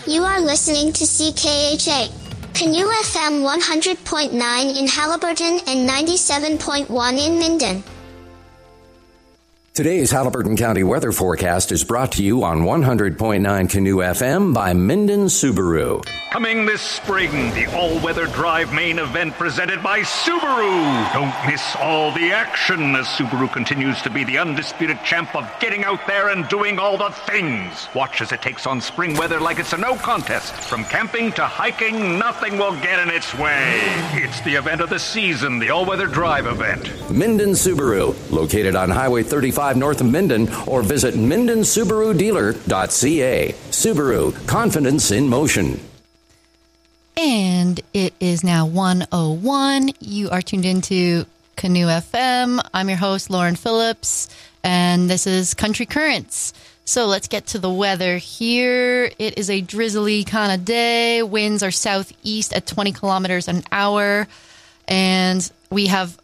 You are listening to CKHA, Canoe FM 100.9 in Haliburton and 97.1 in Minden. Today's Haliburton County weather forecast is brought to you on 100.9 Canoe FM by Minden Subaru. Coming this spring, the all-weather drive main event presented by Subaru. Don't miss all the action as Subaru continues to be the undisputed champ of getting out there and doing all the things. Watch as it takes on spring weather like it's a no contest. From camping to hiking, nothing will get in its way. It's the event of the season, the all-weather drive event. Minden Subaru, located on Highway 35 north of Minden, or visit MindenSubaruDealer.ca. Subaru, confidence in motion. And it is now 1:01. You are tuned into Canoe FM. I'm your host, Lauren Phillips, and this is Country Currents. So let's get to the weather here. It is a drizzly kind of day. Winds are southeast at 20 kilometers an hour, and we have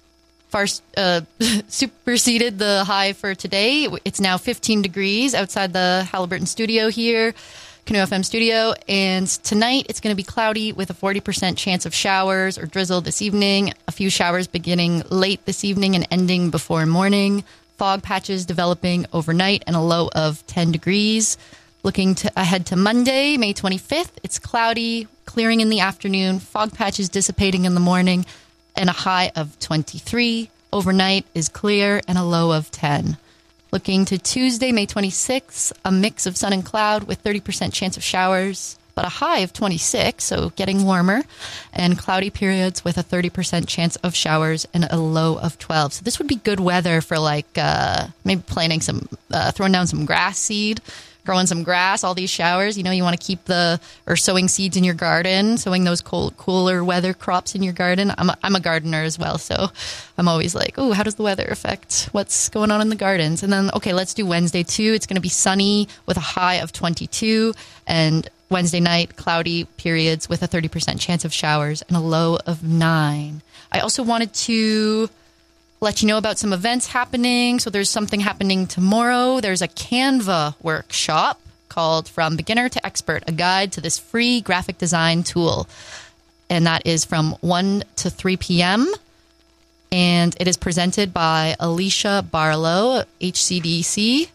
superseded the high for today. It's now 15 degrees outside the Haliburton studio here. Canoe FM studio, and tonight it's going to be cloudy with a 40% chance of showers or drizzle this evening. A few showers beginning late this evening and ending before morning. Fog patches developing overnight and a low of 10 degrees. Looking ahead to Monday, May 25th, it's cloudy, clearing in the afternoon, fog patches dissipating in the morning, and a high of 23. Overnight is clear and a low of 10. Looking to Tuesday, May 26th, a mix of sun and cloud with 30% chance of showers, but a high of 26, so getting warmer, and cloudy periods with a 30% chance of showers and a low of 12. So this would be good weather for maybe planting throwing down some grass seed, growing some grass, all these showers. You know, you want to keep or sowing seeds in your garden, sowing those cooler weather crops in your garden. I'm a gardener as well, so I'm always like, oh, how does the weather affect what's going on in the gardens? And then, okay, let's do Wednesday too. It's going to be sunny with a high of 22, and Wednesday night, cloudy periods with a 30% chance of showers and a low of 9. I also wanted to let you know about some events happening. So there's something happening tomorrow. There's a Canva workshop called From Beginner to Expert, a guide to this free graphic design tool. And that is from 1 to 3 p.m. And it is presented by Alicia Barlow, HCDC.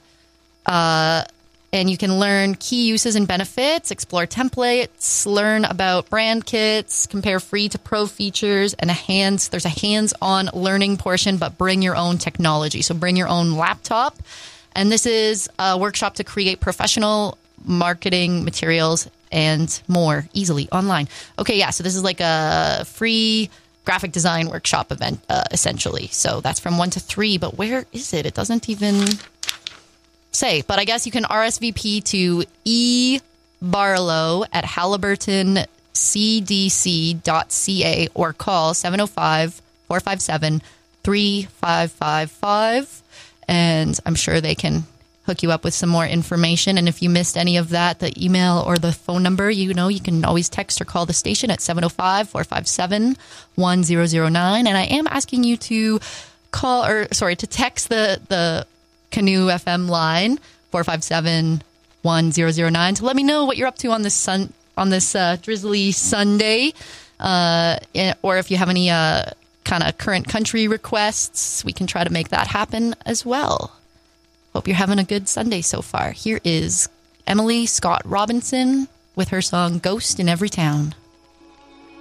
And you can learn key uses and benefits, explore templates, learn about brand kits, compare free to pro features, and there's a hands-on learning portion, but bring your own technology. So bring your own laptop. And this is a workshop to create professional marketing materials and more easily online. Okay, yeah, so this is like a free graphic design workshop event, essentially. So that's from 1 to 3, but where is it? It doesn't even say, but I guess you can RSVP to ebarlow@haliburtoncdc.ca or call 705-457-3555, and I'm sure they can hook you up with some more information. And if you missed any of that, the email or the phone number, you can always text or call the station at 705-457-1009. And I am asking you to text the Canoe FM line 457-1009 to let me know what you're up to on this drizzly Sunday, or if you have any kind of current country requests, we can try to make that happen as well. Hope you're having a good Sunday so far. Here is Emily Scott Robinson with her song "Ghost in Every Town."